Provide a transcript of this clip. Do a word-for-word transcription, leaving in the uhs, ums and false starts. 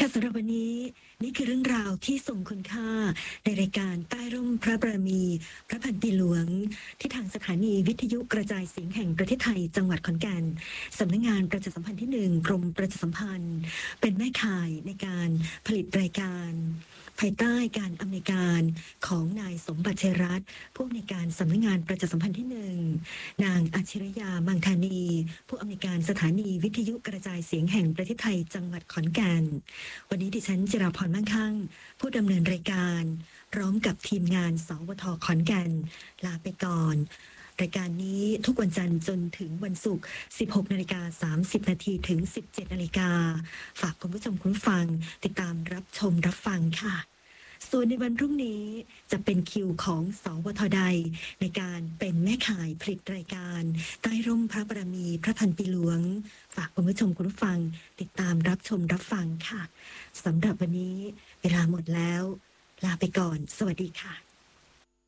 ค่ะสำหรับวันนี้นี่คือเรื่องราวที่ทรงคุณค่าในรายการใต้ร่มพระบารมีพระพันปีหลวงที่ทางสถานีวิทยุกระจายเสียงแห่งประเทศไทยจังหวัดขอนแก่นสำนักงานประชาสัมพันธ์ที่หนึ่งกรมประชาสัมพันธ์เป็นแม่ข่ายในการผลิตรายการภายใต้การอำนวยการของนายสมบัติชัยรัตน์ผู้อำนวยการสำนักงานประชาสัมพันธ์ที่หนึ่งนางอาชิรยามังธานีผู้อำนวยการสถานีวิทยุกระจายเสียงแห่งประเทศไทยจังหวัดขอนแก่นวันนี้ดิฉันจิราพรมั่งคั่งผู้ดำเนินรายการพร้อมกับทีมงานสวทขอนแก่นลาไปก่อนรายการนี้ทุกวันจันทร์จนถึงวันศุกร์ สิบหกนาฬิกาสามสิบนาทีถึง สิบเจ็ดนาฬิกาฝากคุณผู้ชมคุณฟังติดตามรับชมรับฟังค่ะส่วนในวันพรุ่งนี้จะเป็นคิวของสวทใดในการเป็นแม่ข่ายผลิตรายการใต้ร่มพระบารมีพระพันปีหลวงฝากคุณผู้ชมคุณฟังติดตามรับชมรับฟังค่ะสำหรับวันนี้เวลาหมดแล้วลาไปก่อนสวัสดีค่ะ